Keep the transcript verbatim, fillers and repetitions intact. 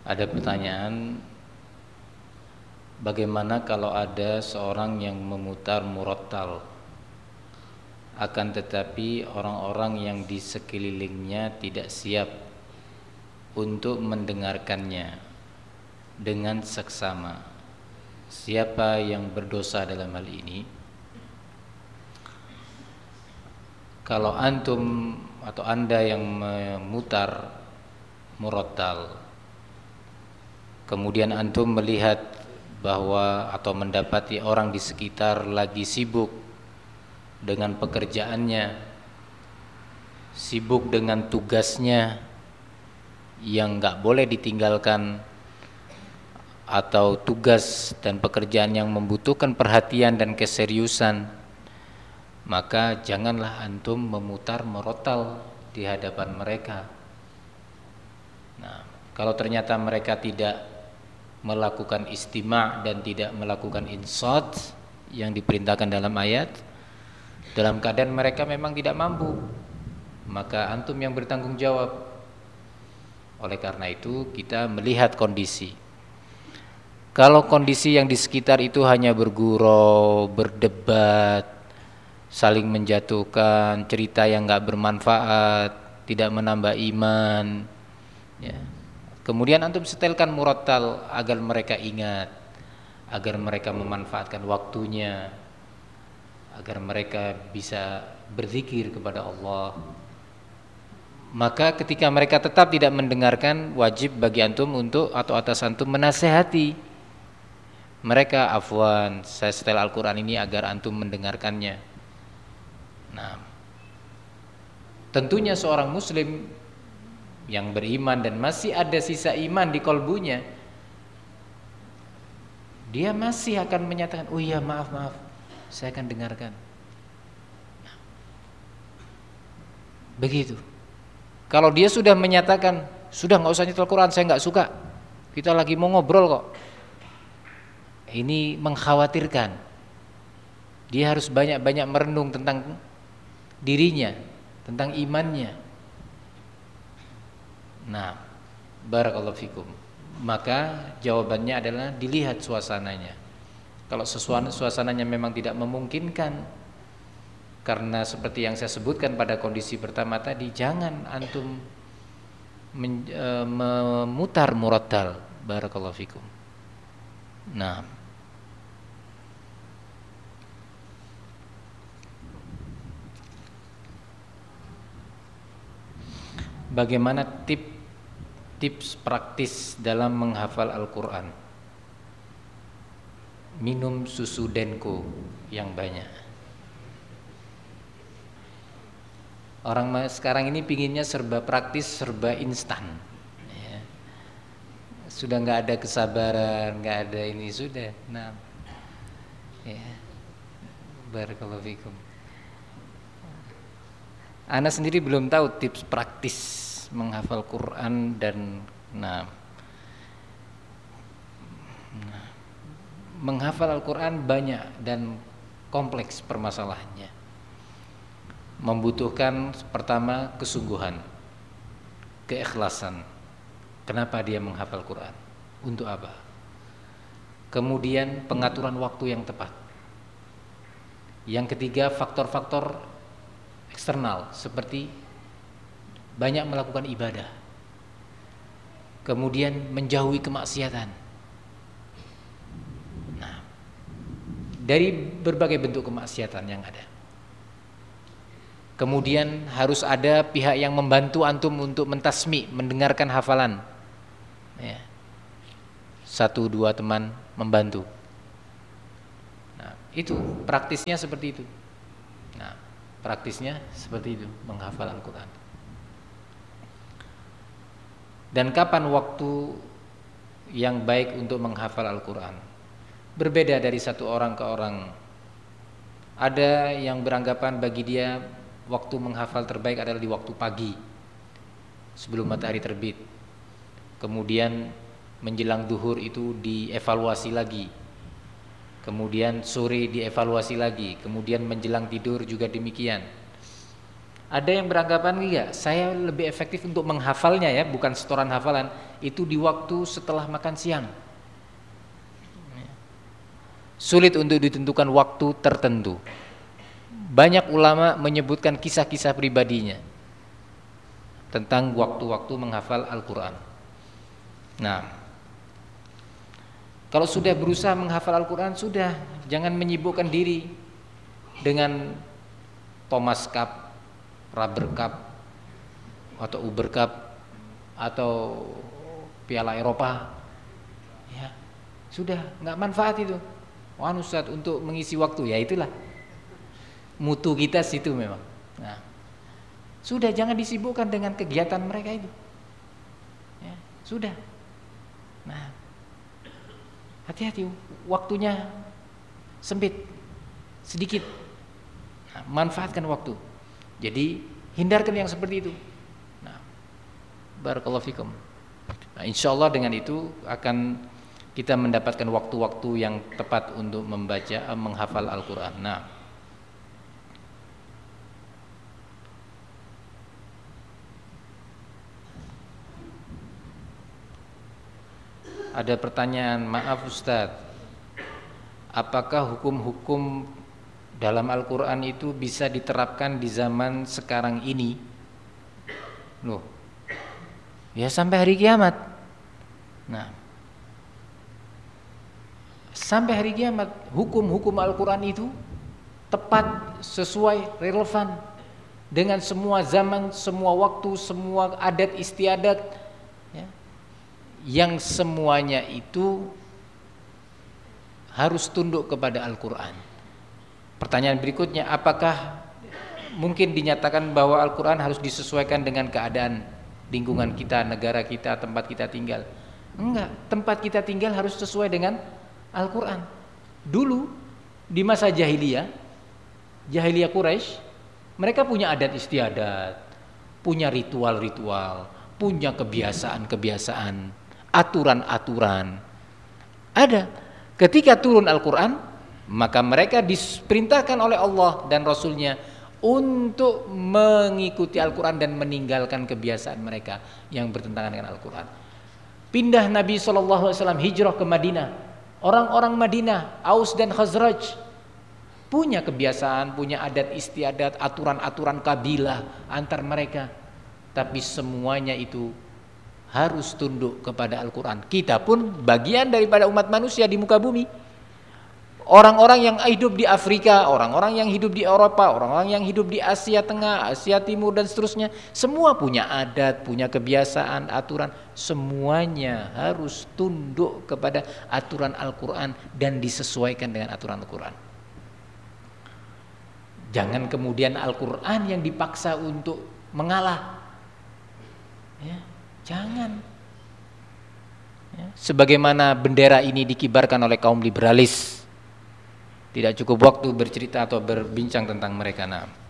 Ada pertanyaan, bagaimana kalau ada seorang yang memutar murattal, akan tetapi orang-orang yang di sekelilingnya tidak siap untuk mendengarkannya dengan seksama. Siapa yang berdosa dalam hal ini? Kalau antum atau anda yang memutar murattal, kemudian antum melihat bahwa atau mendapati orang di sekitar lagi sibuk dengan pekerjaannya, sibuk dengan tugasnya yang gak boleh ditinggalkan, atau tugas dan pekerjaan yang membutuhkan perhatian dan keseriusan, maka janganlah antum memutar murattal di hadapan mereka. Nah, kalau ternyata mereka tidak melakukan istima' dan tidak melakukan insat yang diperintahkan dalam ayat, dalam keadaan mereka memang tidak mampu, maka antum yang bertanggung jawab. Oleh karena itu kita melihat kondisi. Kalau kondisi yang di sekitar itu hanya bergurau, berdebat, saling menjatuhkan, cerita yang gak bermanfaat, tidak menambah iman, ya, kemudian antum setelkan murattal agar mereka ingat, agar mereka memanfaatkan waktunya, agar mereka bisa berzikir kepada Allah. Maka ketika mereka tetap tidak mendengarkan, wajib bagi antum untuk atau atas antum menasehati mereka, afwan, saya setel Al-Quran ini agar antum mendengarkannya. Nah, tentunya seorang muslim yang beriman dan masih ada sisa iman di kolbunya, dia masih akan menyatakan, oh iya maaf maaf, saya akan dengarkan. Nah, begitu. Kalau dia sudah menyatakan, sudah nggak usah nyetel Quran, saya nggak suka, kita lagi mau ngobrol kok, ini mengkhawatirkan. Dia harus banyak-banyak merenung tentang dirinya, tentang imannya. Nah, barakallahu fikum. Maka jawabannya adalah dilihat suasananya. Kalau suasananya memang tidak memungkinkan, karena seperti yang saya sebutkan pada kondisi pertama tadi, jangan antum men, e, memutar murattal. Barakallahu fikum. Nah, bagaimana tip, tips praktis dalam menghafal Al-Quran? Minum susu Denko yang banyak. Orang sekarang ini pinginnya serba praktis, serba instan, ya. Sudah nggak ada kesabaran, nggak ada ini sudah. Nah, ya, barakallahu fikum. Ana sendiri belum tahu tips praktis menghafal Quran dan nah, nah menghafal Al-Quran banyak dan kompleks permasalahannya. Membutuhkan pertama kesungguhan, keikhlasan. Kenapa dia menghafal Quran? Untuk apa? Kemudian pengaturan waktu yang tepat. Yang ketiga, faktor-faktor eksternal seperti banyak melakukan ibadah, kemudian menjauhi kemaksiatan. Nah, dari berbagai bentuk kemaksiatan yang ada. Kemudian harus ada pihak yang membantu antum untuk mentasmi, mendengarkan hafalan, ya. Satu dua teman membantu. Nah, itu praktisnya seperti itu. Nah, praktisnya seperti itu menghafal Al-Quran. Dan kapan waktu yang baik untuk menghafal Al-Quran? Berbeda dari satu orang ke orang. Ada yang beranggapan bagi dia waktu menghafal terbaik adalah di waktu pagi, sebelum matahari terbit. Kemudian menjelang duhur itu dievaluasi lagi. Kemudian sore dievaluasi lagi. Kemudian menjelang tidur juga demikian. Ada yang beranggapan enggak, saya lebih efektif untuk menghafalnya ya, bukan setoran hafalan, itu di waktu setelah makan siang. Sulit untuk ditentukan waktu tertentu. Banyak ulama menyebutkan kisah-kisah pribadinya tentang waktu-waktu menghafal Al-Quran. Nah, kalau sudah berusaha menghafal Al-Quran, sudah, jangan menyibukkan diri dengan Thomas Cup, Rubber Cup, atau Uber Cup, atau Piala Eropa. Ya, sudah, nggak manfaat itu. Wah, Ustaz, untuk mengisi waktu, ya itulah mutu kita situ memang. Nah, sudah, jangan disibukkan dengan kegiatan mereka itu. Ya, sudah. Nah, hati-hati, waktunya sempit, sedikit. Nah, manfaatkan waktu. Jadi hindarkan yang seperti itu. Nah, barakallahu fikum. Nah, insyaallah dengan itu akan kita mendapatkan waktu-waktu yang tepat untuk membaca, menghafal Al-Quran. Nah, ada pertanyaan, maaf Ustadz, apakah hukum-hukum dalam Al-Quran itu bisa diterapkan di zaman sekarang ini? Loh, ya sampai hari kiamat. Nah, sampai hari kiamat hukum-hukum Al-Quran itu tepat, sesuai, relevan dengan semua zaman, semua waktu, semua adat istiadat, ya, yang semuanya itu harus tunduk kepada Al-Quran. Pertanyaan berikutnya, apakah mungkin dinyatakan bahwa Al-Quran harus disesuaikan dengan keadaan lingkungan kita, negara kita, tempat kita tinggal? Enggak, tempat kita tinggal harus sesuai dengan Al-Quran. Dulu di masa jahiliyah, jahiliyah Quraisy, mereka punya adat istiadat, punya ritual-ritual, punya kebiasaan-kebiasaan, aturan-aturan. Ada. Ketika turun Al-Quran, maka mereka diperintahkan oleh Allah dan Rasulnya untuk mengikuti Al-Quran dan meninggalkan kebiasaan mereka yang bertentangan dengan Al-Quran. Pindah Nabi shallallahu alaihi wasallam hijrah ke Madinah. Orang-orang Madinah, Aus dan Khazraj, punya kebiasaan, punya adat istiadat, aturan-aturan kabilah antar mereka. Tapi semuanya itu harus tunduk kepada Al-Quran. Kita pun bagian daripada umat manusia di muka bumi. Orang-orang yang hidup di Afrika, orang-orang yang hidup di Eropa, orang-orang yang hidup di Asia Tengah, Asia Timur dan seterusnya, semua punya adat, punya kebiasaan, aturan. Semuanya harus tunduk kepada aturan Al-Quran dan disesuaikan dengan aturan Al-Quran. Jangan kemudian Al-Quran yang dipaksa untuk mengalah. Ya, jangan. Ya, sebagaimana bendera ini dikibarkan oleh kaum liberalis. Tidak cukup waktu bercerita atau berbincang tentang mereka. Nah,